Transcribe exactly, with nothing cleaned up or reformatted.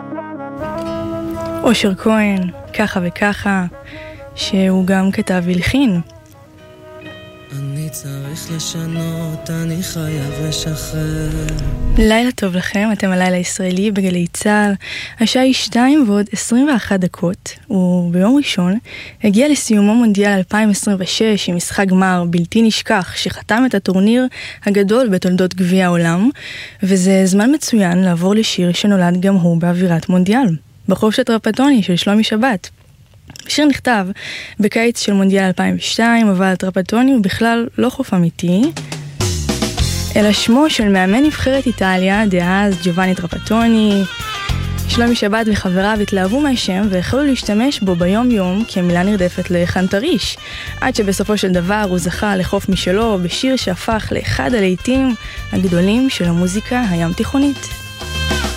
אושר כהן, ככה וככה, שהוא גם כתב והלחין. אני צריך לשנות, אני חייב לשחרר. לילה טוב לכם, אתם הלילה הישראלי בגלי צהל. השעה היא שתיים ועוד עשרים ואחת דקות, וביום ראשון הגיע לסיומו מונדיאל אלפיים עשרים ושש עם משחק גמר בלתי נשכח שחתם את הטורניר הגדול בתולדות גביע העולם, וזה זמן מצוין לעבור לשיר שנולד גם הוא באווירת מונדיאל, בחופש הטרפטוני של שלומי שבת. השיר נכתב בקיץ של מונדיאל אלפיים ושתיים, אבל הטרפטוני הוא בכלל לא חוף אמיתי, אלא שמו של מאמן נבחרת איטליה דאז ג'ובאני טרפטוני. שלומי שבת וחבריו התלהבו מהשם והחלו להשתמש בו ביום יום כמילה נרדפת לחנטריש, עד שבסופו של דבר הוא זכה לחוף משלו בשיר שהפך לאחד הלהיטים הגדולים של המוזיקה הים תיכונית.